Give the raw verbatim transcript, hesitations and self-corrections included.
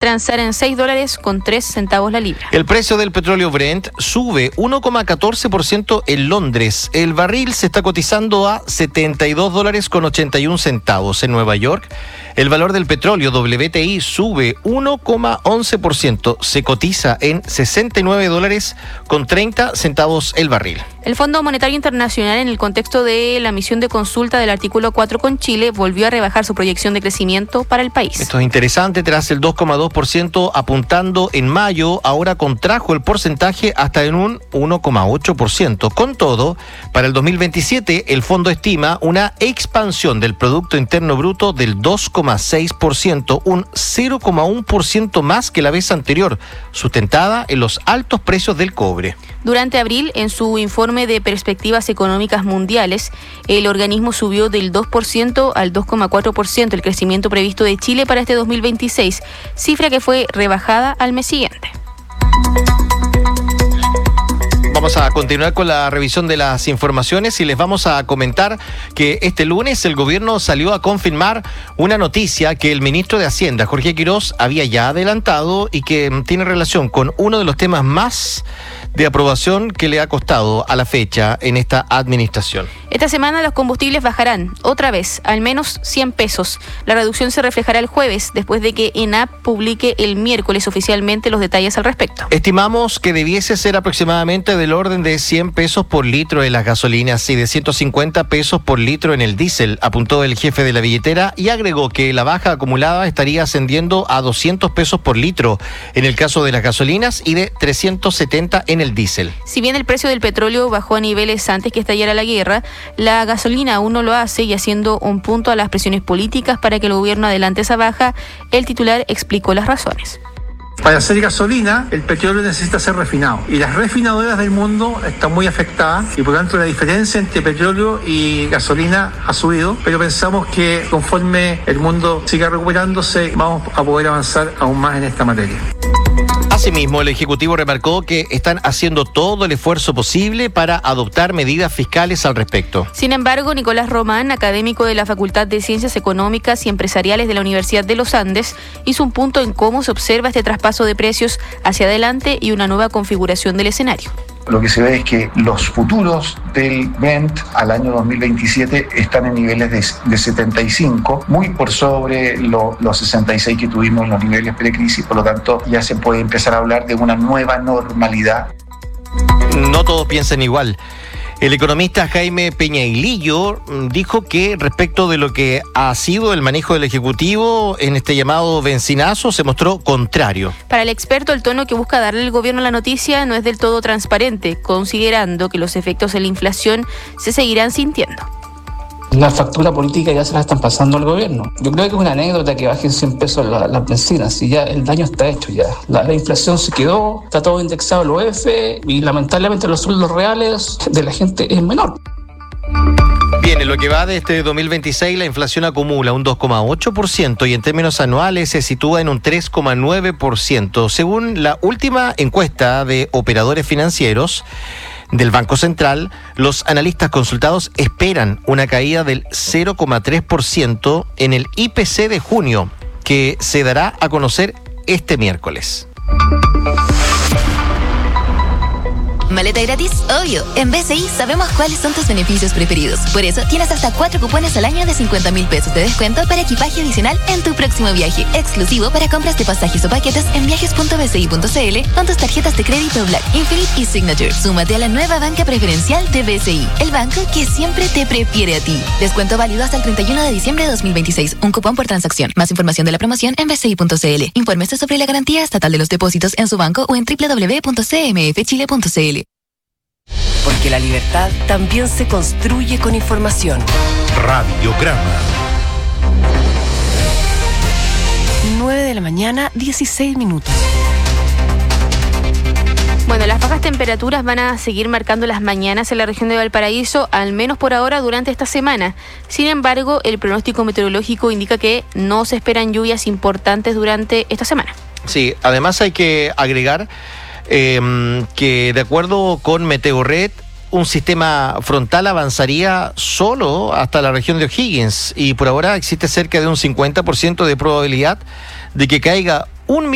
transar en seis dólares con tres centavos la libra. El precio del petróleo Brent sube uno coma catorce por ciento en Londres. El barril se está cotizando a setenta y dos dólares con ochenta y un centavos. En Nueva York, el valor del petróleo W T I sube uno coma once por ciento. Se cotiza en sesenta y nueve dólares con treinta centavos el barril. El Fondo Monetario Internacional, en el contexto de la misión de consulta del artículo cuatro con Chile, volvió a rebajar su proyección de crecimiento para el país. Esto es interesante, tras el dos coma dos por ciento apuntando en mayo, ahora contrajo el porcentaje hasta en un uno coma ocho por ciento. Con todo, para el dos mil veintisiete, el fondo estima una expansión del Producto Interno Bruto del dos coma seis por ciento, un cero coma uno por ciento más que la vez anterior, sustentada en los altos precios del cobre. Durante abril, en su informe de perspectivas económicas mundiales, el organismo subió del dos por ciento al dos coma cuatro por ciento el crecimiento previsto de Chile para este dos mil veintiséis, cifra que fue rebajada al mes siguiente. Vamos a continuar con la revisión de las informaciones y les vamos a comentar que este lunes el gobierno salió a confirmar una noticia que el ministro de Hacienda, Jorge Quirós, había ya adelantado y que tiene relación con uno de los temas más de aprobación que le ha costado a la fecha en esta administración. Esta semana los combustibles bajarán otra vez, al menos cien pesos. La reducción se reflejará el jueves, después de que ENAP publique el miércoles oficialmente los detalles al respecto. Estimamos que debiese ser aproximadamente del orden de cien pesos por litro en las gasolinas y de ciento cincuenta pesos por litro en el diésel, apuntó el jefe de la billetera y agregó que la baja acumulada estaría ascendiendo a doscientos pesos por litro en el caso de las gasolinas y de trescientos setenta en el diésel. Si bien el precio del petróleo bajó a niveles antes que estallara la guerra, la gasolina aún no lo hace, y haciendo un punto a las presiones políticas para que el gobierno adelante esa baja, el titular explicó las razones. Para hacer gasolina, el petróleo necesita ser refinado y las refinadoras del mundo están muy afectadas y por lo tanto la diferencia entre petróleo y gasolina ha subido, pero pensamos que conforme el mundo siga recuperándose vamos a poder avanzar aún más en esta materia. Asimismo, el Ejecutivo remarcó que están haciendo todo el esfuerzo posible para adoptar medidas fiscales al respecto. Sin embargo, Nicolás Román, académico de la Facultad de Ciencias Económicas y Empresariales de la Universidad de los Andes, hizo un punto en cómo se observa este traspaso de precios hacia adelante y una nueva configuración del escenario. Lo que se ve es que los futuros del Brent al año dos mil veintisiete están en niveles de, de setenta y cinco, muy por sobre lo, los sesenta y seis que tuvimos en los niveles precrisis, por lo tanto ya se puede empezar a hablar de una nueva normalidad. No todos piensan igual. El economista Jaime Peñailillo dijo que respecto de lo que ha sido el manejo del Ejecutivo en este llamado bencinazo se mostró contrario. Para el experto, el tono que busca darle el gobierno a la noticia no es del todo transparente, considerando que los efectos de la inflación se seguirán sintiendo. La factura política ya se la están pasando al gobierno. Yo creo que es una anécdota que bajen cien pesos las la bencinas y ya el daño está hecho ya. La, la inflación se quedó, está todo indexado al O F y lamentablemente los sueldos reales de la gente es menor. Bien, en lo que va de este dos mil veintiséis, la inflación acumula un dos coma ocho por ciento y en términos anuales se sitúa en un tres coma nueve por ciento. Según la última encuesta de operadores financieros del Banco Central, los analistas consultados esperan una caída del cero coma tres por ciento en el I P C de junio, que se dará a conocer este miércoles. ¿Maleta gratis? Obvio. En B C I sabemos cuáles son tus beneficios preferidos. Por eso tienes hasta cuatro cupones al año de cincuenta mil pesos de descuento para equipaje adicional en tu próximo viaje. Exclusivo para compras de pasajes o paquetes en viajes punto b c i punto c l con tus tarjetas de crédito Black, Infinite y Signature. Súmate a la nueva banca preferencial de B C I, el banco que siempre te prefiere a ti. Descuento válido hasta el treinta y uno de diciembre de dos mil veintiséis. Un cupón por transacción. Más información de la promoción en b c i punto c l. Infórmese sobre la garantía estatal de los depósitos en su banco o en doble u doble u doble u punto c m f chile punto c l. Porque la libertad también se construye con información. Radiograma. nueve de la mañana, dieciséis minutos. Bueno, las bajas temperaturas van a seguir marcando las mañanas en la región de Valparaíso, al menos por ahora durante esta semana. Sin embargo, el pronóstico meteorológico indica que no se esperan lluvias importantes durante esta semana. Sí, además hay que agregar Eh, que de acuerdo con Meteorred, un sistema frontal avanzaría solo hasta la región de O'Higgins y por ahora existe cerca de un cincuenta por ciento de probabilidad de que caiga un